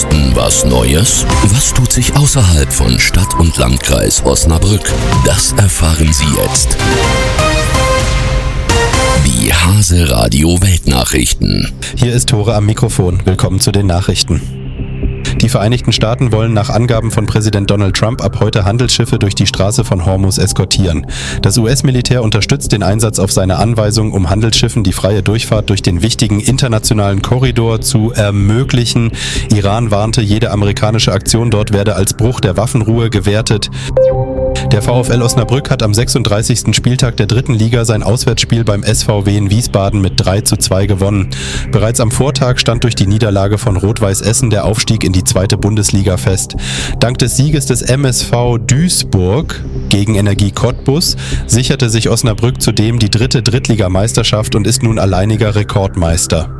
Nachrichten was Neues? Was tut sich außerhalb von Stadt und Landkreis Osnabrück? Das erfahren Sie jetzt. Die Hase Radio Weltnachrichten. Hier ist Tore am Mikrofon. Willkommen zu den Nachrichten. Die Vereinigten Staaten wollen nach Angaben von Präsident Donald Trump ab heute Handelsschiffe durch die Straße von Hormuz eskortieren. Das US-Militär unterstützt den Einsatz auf seine Anweisung, um Handelsschiffen die freie Durchfahrt durch den wichtigen internationalen Korridor zu ermöglichen. Iran warnte, jede amerikanische Aktion dort werde als Bruch der Waffenruhe gewertet. Der VfL Osnabrück hat am 36. Spieltag der 3. Liga sein Auswärtsspiel beim SVW in Wiesbaden mit 3:2 gewonnen. Bereits am Vortag stand durch die Niederlage von Rot-Weiß Essen der Aufstieg in die 2. Bundesliga fest. Dank des Sieges des MSV Duisburg gegen Energie Cottbus sicherte sich Osnabrück zudem die 3. Drittligameisterschaft und ist nun alleiniger Rekordmeister.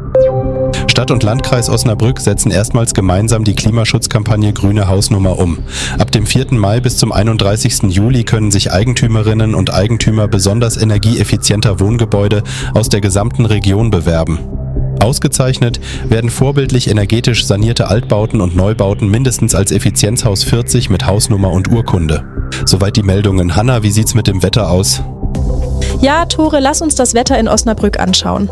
Stadt und Landkreis Osnabrück setzen erstmals gemeinsam die Klimaschutzkampagne Grüne Hausnummer um. Ab dem 4. Mai bis zum 31. Juli können sich Eigentümerinnen und Eigentümer besonders energieeffizienter Wohngebäude aus der gesamten Region bewerben. Ausgezeichnet werden vorbildlich energetisch sanierte Altbauten und Neubauten mindestens als Effizienzhaus 40 mit Hausnummer und Urkunde. Soweit die Meldungen. Hanna, wie sieht's mit dem Wetter aus? Ja, Tore, lass uns das Wetter in Osnabrück anschauen.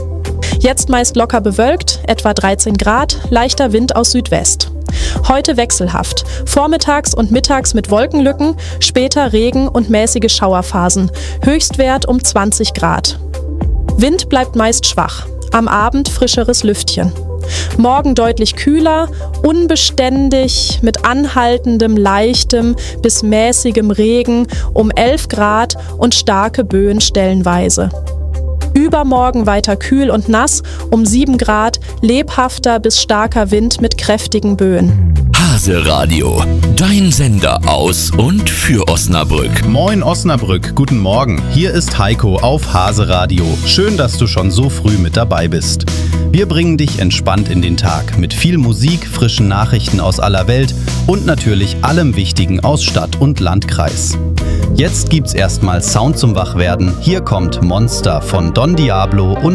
Jetzt meist locker bewölkt, etwa 13 Grad, leichter Wind aus Südwest. Heute wechselhaft, vormittags und mittags mit Wolkenlücken, später Regen und mäßige Schauerphasen, Höchstwert um 20 Grad. Wind bleibt meist schwach, am Abend frischeres Lüftchen. Morgen deutlich kühler, unbeständig, mit anhaltendem, leichtem bis mäßigem Regen um 11 Grad und starke Böen stellenweise. Übermorgen weiter kühl und nass, um 7 Grad, lebhafter bis starker Wind mit kräftigen Böen. Hase Radio, dein Sender aus und für Osnabrück. Moin Osnabrück, guten Morgen. Hier ist Heiko auf Hase Radio. Schön, dass du schon so früh mit dabei bist. Wir bringen dich entspannt in den Tag mit viel Musik, frischen Nachrichten aus aller Welt und natürlich allem Wichtigen aus Stadt und Landkreis. Jetzt gibt's erstmal Sound zum Wachwerden. Hier kommt Monster von Don Diablo und